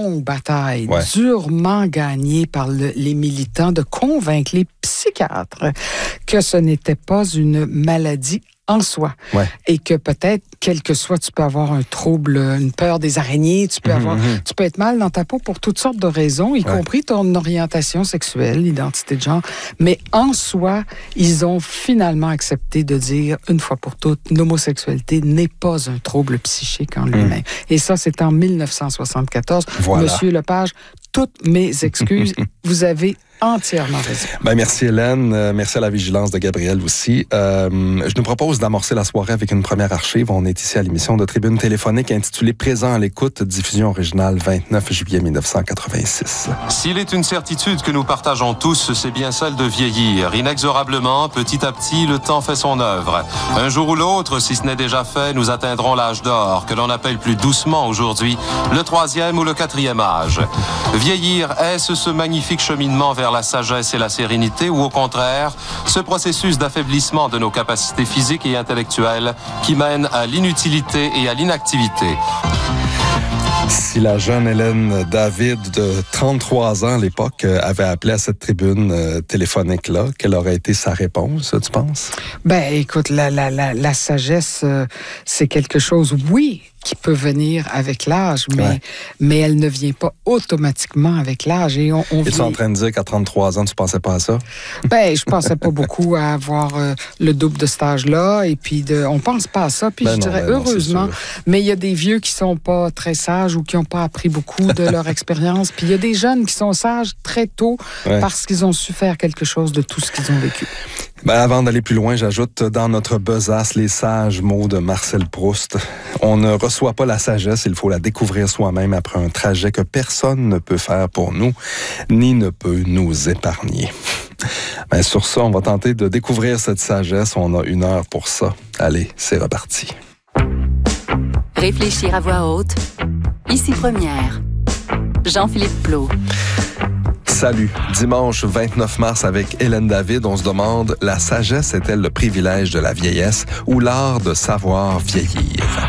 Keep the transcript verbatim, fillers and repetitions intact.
longue bataille, ouais. durement gagnée par le, les militants, de convaincre les psychiatres que ce n'était pas une maladie en soi. Ouais. Et que peut-être, quel que soit, tu peux avoir un trouble, une peur des araignées, tu peux mmh, avoir, mmh. tu peux être mal dans ta peau pour toutes sortes de raisons, y ouais. compris ton orientation sexuelle, l'identité de genre. Mais en soi, ils ont finalement accepté de dire, une fois pour toutes, l'homosexualité n'est pas un trouble psychique en lui-même. Mmh. Et ça, c'est en dix-neuf cent soixante-quatorze. Voilà. Monsieur Lepage, toutes mes excuses. Vous avez entièrement raison. Ben, merci Hélène, euh, merci à la vigilance de Gabriel aussi. Euh, je nous propose d'amorcer la soirée avec une première archive. On est ici à l'émission de Tribune téléphonique intitulée « Présent à l'écoute », diffusion originale vingt-neuf juillet dix-neuf cent quatre-vingt-six. S'il est une certitude que nous partageons tous, c'est bien celle de vieillir. Inexorablement, petit à petit, le temps fait son œuvre. Un jour ou l'autre, si ce n'est déjà fait, nous atteindrons l'âge d'or, que l'on appelle plus doucement aujourd'hui le troisième ou le quatrième âge. Vieillir, est-ce ce magnifique cheminement vers la sagesse et la sérénité, ou au contraire, ce processus d'affaiblissement de nos capacités physiques et intellectuelles qui mène à l'inutilité et à l'inactivité? Si la jeune Hélène David, de trente-trois ans à l'époque, avait appelé à cette tribune euh, téléphonique-là, quelle aurait été sa réponse, tu penses? Ben, écoute, la, la, la, la sagesse, euh, c'est quelque chose, oui, qui peut venir avec l'âge, mais, ouais. mais elle ne vient pas automatiquement avec l'âge. Et on, on Es-tu vient... en train de dire qu'à trente-trois ans, tu pensais pas à ça? Ben, je pensais pas beaucoup à avoir euh, le double de cet âge-là, et puis de, on pense pas à ça, puis ben je non, dirais ben heureusement, non, mais il y a des vieux qui sont pas très sages ou qui ont pas appris beaucoup de leur expérience, puis il y a des jeunes qui sont sages très tôt ouais. parce qu'ils ont su faire quelque chose de tout ce qu'ils ont vécu. Ben, avant d'aller plus loin, j'ajoute dans notre besace les sages mots de Marcel Proust. On ne reçoit pas la sagesse, il faut la découvrir soi-même après un trajet que personne ne peut faire pour nous, ni ne peut nous épargner. Ben, sur ça, on va tenter de découvrir cette sagesse. On a une heure pour ça. Allez, c'est reparti. Réfléchir à voix haute. Ici Première. Jean-Philippe Plot. Salut. Dimanche vingt-neuf mars avec Hélène David, on se demande, la sagesse est-elle le privilège de la vieillesse ou l'art de savoir vieillir?